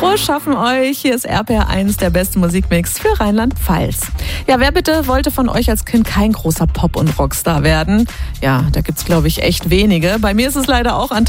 Frohes Schaffen euch. Hier ist RPR1, der beste Musikmix für Rheinland-Pfalz. Ja, wer bitte wollte von euch als Kind kein großer Pop- und Rockstar werden? Ja, da gibt's, glaube ich, echt wenige. Bei mir ist es leider auch an